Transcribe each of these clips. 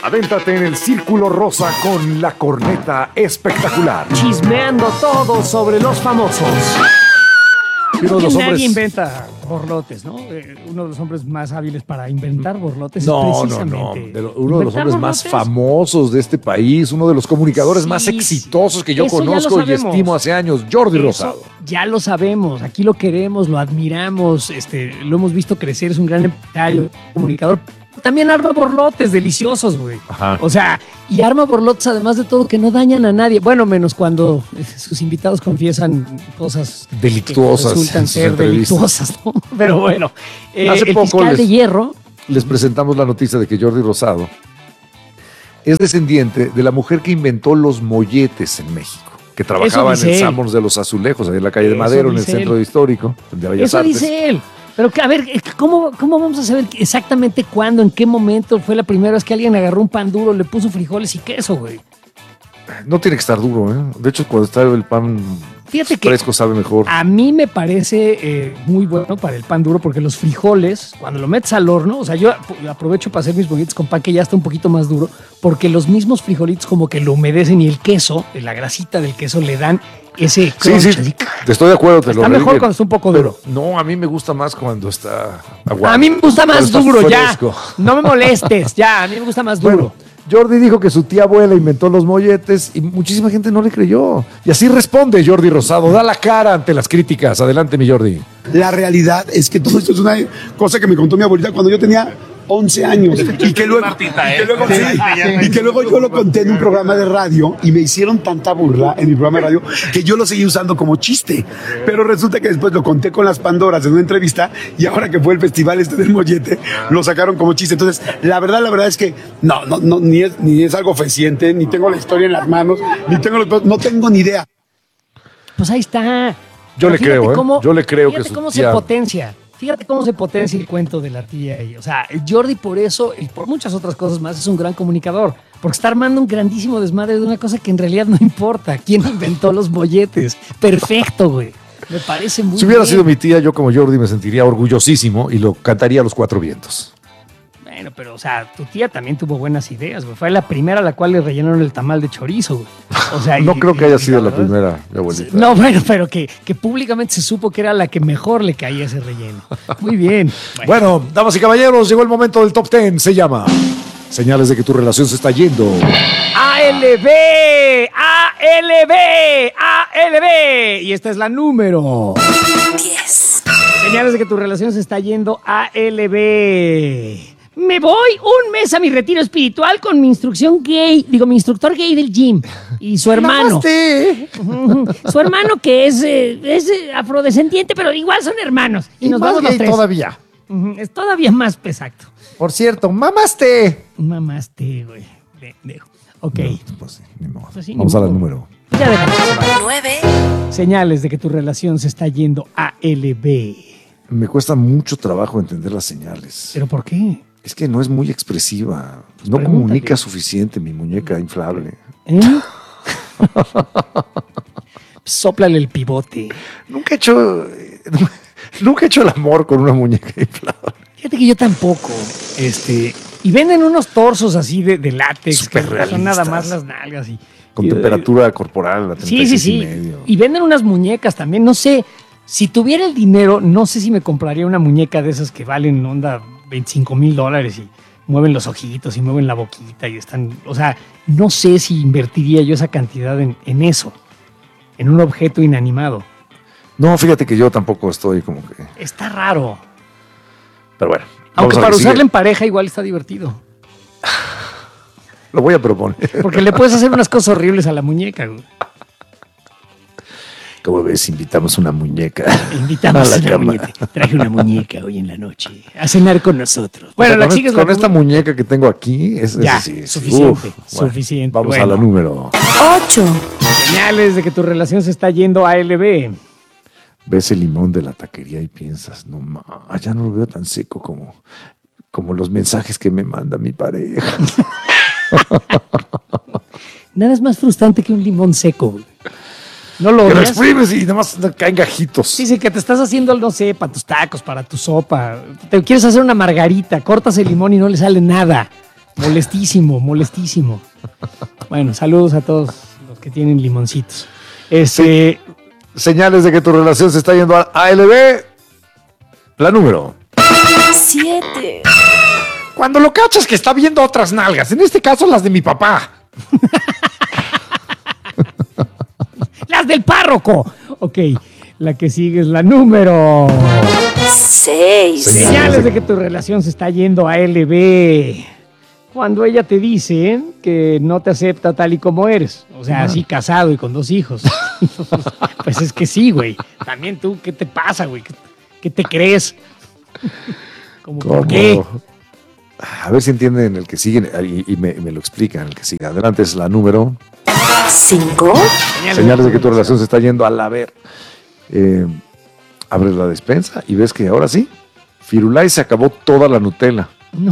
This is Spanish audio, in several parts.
Adéntrate en el Círculo Rosa con la corneta espectacular. Chismeando todo sobre los famosos. Nadie inventa borlotes, ¿no? Uno de los hombres más hábiles para inventar borlotes es precisamente... Uno de los hombres más famosos de este país, uno de los comunicadores más exitosos que yo conozco y estimo hace años, Jordi Rosado. Ya lo sabemos, aquí lo queremos, lo admiramos, lo hemos visto crecer, es un gran empresario, comunicador. También arma borlotes deliciosos, güey. O sea, y arma borlotes además de todo que no dañan a nadie. Bueno, menos cuando sus invitados confiesan cosas delictuosas, que resultan ser delictuosas, ¿no? Pero bueno, hace el poco fiscal de Hierro les presentamos la noticia de que Jordi Rosado es descendiente de la mujer que inventó los molletes en México, que trabajaba en el Sanborns de los Azulejos, ahí en la calle de Madero, en el centro histórico de Bellas Artes. Eso dice él. Pero a ver, ¿cómo vamos a saber exactamente cuándo, en qué momento fue la primera vez que alguien agarró un pan duro, le puso frijoles y queso, güey? No tiene que estar duro, ¿eh? De hecho, cuando está el pan fresco sabe mejor. A mí me parece muy bueno para el pan duro porque los frijoles, cuando lo metes al horno, o sea, yo aprovecho para hacer mis bollitos con pan que ya está un poquito más duro, porque los mismos frijolitos como que lo humedecen y el queso, la grasita del queso le dan ese crunch. Sí, estoy de acuerdo. Está mejor cuando está un poco duro. No, a mí me gusta más cuando está aguado. A mí me gusta más duro, ya. No me molestes, ya. A mí me gusta más duro. Bueno, Jordi dijo que su tía abuela inventó los molletes y muchísima gente no le creyó. Y así responde Jordi Rosado, da la cara ante las críticas. Adelante, mi Jordi. La realidad es que todo esto es una cosa que me contó mi abuelita cuando yo tenía 11 años y que luego yo lo conté en un programa de radio y me hicieron tanta burla en mi programa de radio que yo lo seguí usando como chiste, pero resulta que después lo conté con las Pandoras en una entrevista y ahora que fue el festival del mollete lo sacaron como chiste. Entonces la verdad es que no, ni es algo feciente, ni tengo la historia en las manos, no tengo ni idea. Pues ahí está. Yo le creo, yo le creo que cómo se potencia. Fíjate cómo se potencia el cuento de la tía ahí. O sea, Jordi por eso y por muchas otras cosas más es un gran comunicador. Porque está armando un grandísimo desmadre de una cosa que en realidad no importa. ¿Quién inventó los molletes? Perfecto, güey. Me parece muy bien. Si hubiera sido mi tía, yo como Jordi me sentiría orgullosísimo y lo cantaría a los cuatro vientos. Bueno, pero, o sea, tu tía también tuvo buenas ideas, güey. Fue la primera a la cual le rellenaron el tamal de chorizo, güey. O sea, no creo que haya sido la primera, mi abuelita. No, bueno, pero que públicamente se supo que era la que mejor le caía ese relleno. Muy bien. Bueno, damas y caballeros, llegó el momento del Top 10. Se llama Señales de que tu relación se está yendo. ALB. Y esta es la número 10. Señales de que tu relación se está yendo ALB. Me voy un mes a mi retiro espiritual con mi instructor gay del gym y su hermano. Su hermano que es afrodescendiente, pero igual son hermanos. Y nos vamos los tres. Todavía. Es todavía más exacto. Por cierto, mamaste, güey. Ok. No, pues, ni modo. Vamos a la número. Ya déjame. 9. Señales de que tu relación se está yendo ALB. Me cuesta mucho trabajo entender las señales. ¿Pero por qué? Es que no es muy expresiva. Pues no comunica suficiente mi muñeca inflable. Sóplale el pivote. Nunca he hecho el amor con una muñeca inflable. Fíjate que yo tampoco. Y venden unos torsos así de látex. Súper que son nada más las nalgas. Con temperatura corporal. A 36 y medio. Y venden unas muñecas también. No sé, si tuviera el dinero, no sé si me compraría una muñeca de esas que valen onda $25,000 y mueven los ojitos y mueven la boquita y están... O sea, no sé si invertiría yo esa cantidad en eso, en un objeto inanimado. No, fíjate que yo tampoco estoy como que... Está raro. Pero bueno. Aunque para usarla en pareja igual está divertido. Lo voy a proponer. Porque le puedes hacer unas cosas horribles a la muñeca, güey. Como ves, invitamos una muñeca. Invitamos a una muñeca. Traje una muñeca hoy en la noche a cenar con nosotros. Bueno, o sea, con esta muñeca que tengo aquí, es suficiente. Suficiente. Vamos a la número 8. Señales de que tu relación se está yendo a ALB. Ves el limón de la taquería y piensas, no más, ya no lo veo tan seco como los mensajes que me manda mi pareja. Nada es más frustrante que un limón seco, güey. No lo que lo exprimes y nada más caen gajitos. Sí, que te estás haciendo, no sé, para tus tacos, para tu sopa. Te quieres hacer una margarita, cortas el limón y no le sale nada. Molestísimo. Bueno, saludos a todos los que tienen limoncitos. Señales de que tu relación se está yendo a ALB. La número 7. Cuando lo cachas que está viendo otras nalgas, en este caso las de mi papá. Las del párroco. Ok, la que sigue es la número 6. Señales de que tu relación se está yendo a LB. Cuando ella te dice que no te acepta tal y como eres. O sea, así casado y con 2 hijos. Pues es que sí, güey. También tú, ¿qué te pasa, güey? ¿Qué te crees? ¿Cómo? ¿Por qué? A ver si entienden el que sigue y me lo explican el que sigue. Adelante, es la número 5. Señales de que tu relación se está yendo a la ver. Abres la despensa y ves que ahora sí, Firulais se acabó toda la Nutella. No.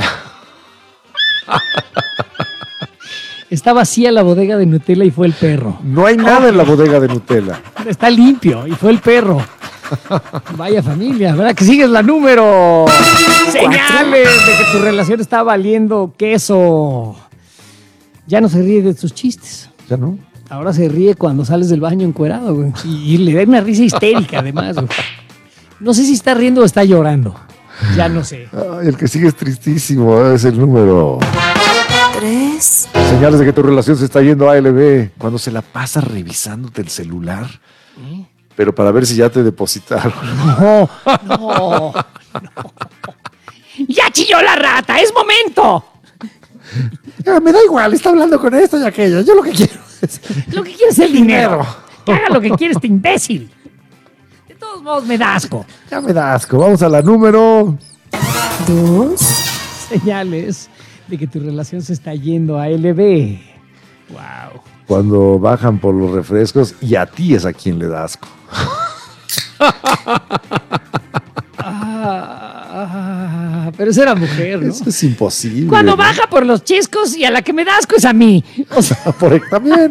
Está vacía la bodega de Nutella y fue el perro. No hay nada en la bodega de Nutella. Está limpio y fue el perro. Vaya familia, ¿verdad? Que sigues la número. Señales de que tu relación está valiendo queso. Ya no se ríe de tus chistes. Ya no. Ahora se ríe cuando sales del baño encuerado, güey. Y le da una risa histérica, además, güey. No sé si está riendo o está llorando. Ya no sé. Ay, el que sigue es tristísimo, es el número 3. Señales de que tu relación se está yendo a ALB. Cuando se la pasa revisándote el celular, pero para ver si ya te depositaron. No. ¡Ya chilló la rata! ¡Es momento! Me da igual, está hablando con esto y aquello. Yo lo que quiero es el dinero. Que haga lo que quiere este imbécil. De todos modos me da asco. Ya me da asco. Vamos a la número 2. Señales de que tu relación se está yendo a LB. Wow. Cuando bajan por los refrescos y a ti es a quien le da asco. Pero esa era mujer, ¿no? Eso es imposible. Cuando ¿no? baja por los chiscos y a la que me da asco es a mí. O sea, también.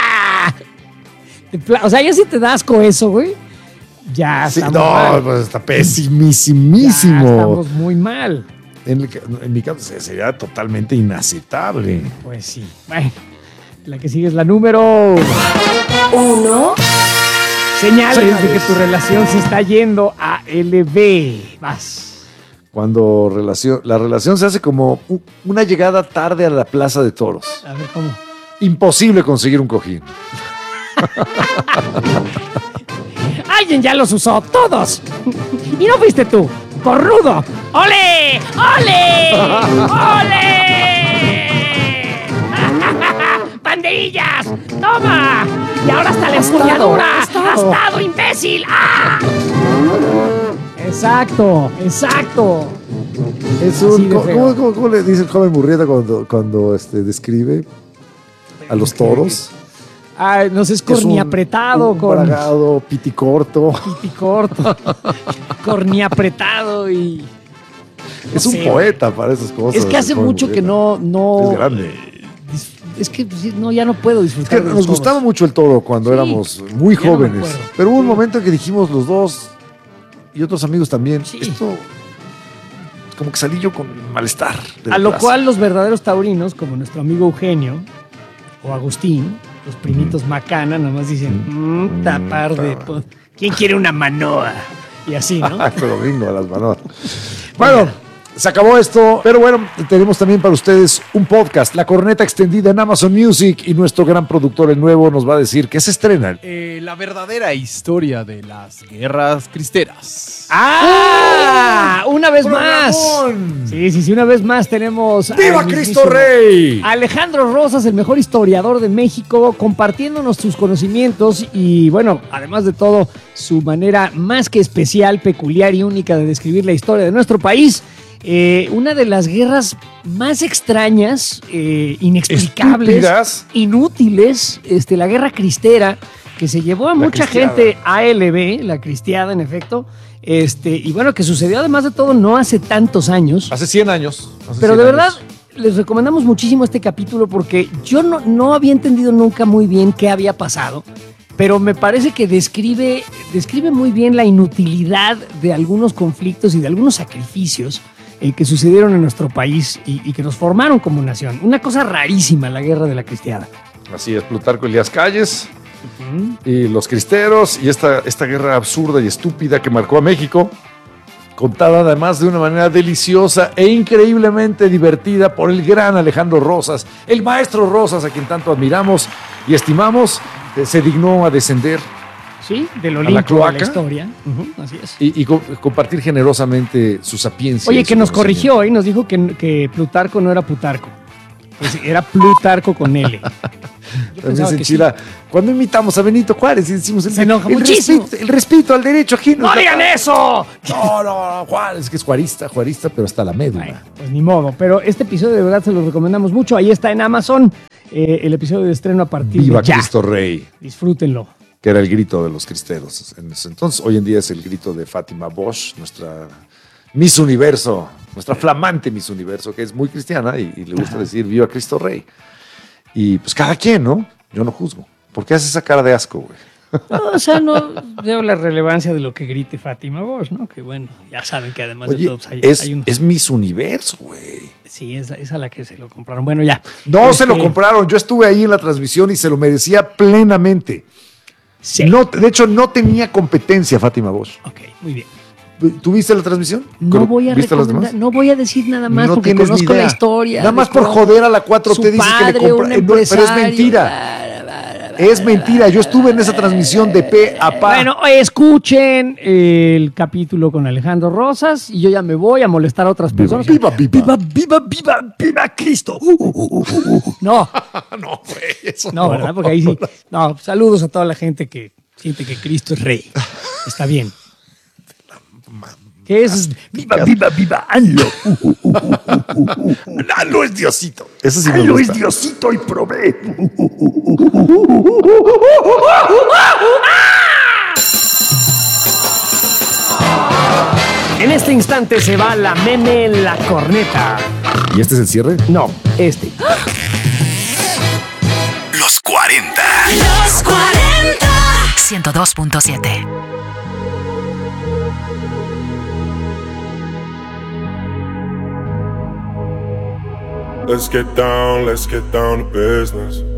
O sea, ya si te da asco eso, güey. Ya Sí, estamos no, mal. pues está pesimísimo. Ya estamos muy mal. En mi caso sería totalmente inaceptable. Pues sí. Bueno, la que sigue es la número 1. Señales de que tu relación se está yendo a LB. Vas. Cuando la relación se hace como una llegada tarde a la plaza de toros. A ver cómo. Imposible conseguir un cojín. Alguien ya los usó, todos. Y no fuiste tú, cornudo. ¡Ole! ¡Ole! ¡Ole! ¡Banderillas! ¡Toma! Y ahora hasta la empuñadura. ¡Gastado, imbécil! ¡Ah! Exacto. Es Así de ¿Cómo le dice el joven Murrieta cuando describe a los toros? No sé, es corniapretado. Un bragado, piticorto. Corniapretado y... Es un poeta para esas cosas. Es que hace mucho que no... Es grande. Es que no, ya no puedo disfrutar. Es que nos gustaba mucho el toro cuando éramos muy ya no me jóvenes. acuerdo. Pero hubo un momento en que dijimos los dos y otros amigos también, esto como que salí yo con malestar. A lo cual los verdaderos taurinos, como nuestro amigo Eugenio o Agustín, los primitos Macana, nomás dicen, tapar de... ¿Quién quiere una manoa? Y así, ¿no? Pero gringo a las manos. Bueno, se acabó esto, pero bueno, tenemos también para ustedes un podcast, La Corneta Extendida en Amazon Music, y nuestro gran productor, el nuevo, nos va a decir que se estrenan. La verdadera historia de las guerras cristeras. ¡Ah! ¡Una vez más! ¡Programón! Sí, una vez más tenemos... ¡Viva Cristo Rey! Alejandro Rosas, el mejor historiador de México, compartiéndonos sus conocimientos y, bueno, además de todo, su manera más que especial, peculiar y única de describir la historia de nuestro país. Una de las guerras más extrañas, inexplicables, Estúpidas. inútiles, la guerra cristera, que se llevó a mucha cristiada. gente a ALB, la cristiada en efecto, y bueno, que sucedió además de todo no hace tantos años. Hace 100 años. Pero de verdad, les recomendamos muchísimo este capítulo porque yo no había entendido nunca muy bien qué había pasado, pero me parece que describe muy bien la inutilidad de algunos conflictos y de algunos sacrificios que sucedieron en nuestro país y que nos formaron como nación. Una cosa rarísima, la guerra de la cristiada. Así es, Plutarco Elías Calles y los cristeros y esta guerra absurda y estúpida que marcó a México, contada además de una manera deliciosa e increíblemente divertida por el gran Alejandro Rosas, el maestro Rosas, a quien tanto admiramos y estimamos, se dignó a descender. Sí, del Olimpo a la historia. Así es. Y compartir generosamente su sapiencia. Oye, que nos corrigió y nos dijo que Plutarco no era Plutarco. Pues era Plutarco con L. También se enchila. Sí. Cuando imitamos a Benito Juárez y decimos se enoja muchísimo. El respeto al derecho ajeno. ¡No digan eso! No, Juárez, que es juarista, pero hasta la médula. Bueno, pues ni modo. Pero este episodio de verdad se lo recomendamos mucho. Ahí está en Amazon. El episodio de estreno a partir Viva de ya. Cristo Rey. Disfrútenlo. Que era el grito de los cristeros en ese entonces. Hoy en día es el grito de Fátima Bosch, nuestra Miss Universo, nuestra flamante Miss Universo, que es muy cristiana y le gusta decir Viva Cristo Rey. Y pues cada quien, ¿no? Yo no juzgo. ¿Por qué hace esa cara de asco, güey? No, o sea, no veo la relevancia de lo que grite Fátima Bosch, ¿no? Que bueno, ya saben que además de todos hay unos... Es Miss Universo, güey. Sí, es a la que se lo compraron. Bueno, ya. No se lo compraron. Yo estuve ahí en la transmisión y se lo merecía plenamente. Sí. No, de hecho, no tenía competencia Fátima Bosch. Ok, muy bien. ¿Tú viste la transmisión? No voy a recomendar, no voy a decir nada más porque conozco la historia. Nada más por joder a la 4T dices que le compra. Pero es mentira. Es mentira. Yo estuve en esa transmisión de pe a pa. Bueno, escuchen el capítulo con Alejandro Rosas y yo ya me voy a molestar a otras personas. Viva Cristo. No. No, güey, eso no. No, ¿verdad? Porque ahí sí. No, saludos a toda la gente que siente que Cristo es rey. Está bien. ¿Qué es? Viva, ANLO. ANLO es Diosito. Eso sí ANLO es Diosito y provee. En este instante se va la meme la corneta. ¿Y este es el cierre? No, este. Los 40. Los 40. 102.7. Let's get down to business.